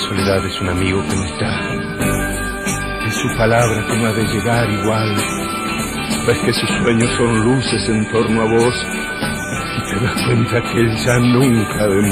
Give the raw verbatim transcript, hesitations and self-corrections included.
soledad es un amigo que no está. Es su palabra que no ha de llegar igual. Ves que sus sueños son luces en torno a vos y te das cuenta que él ya nunca ha de morir.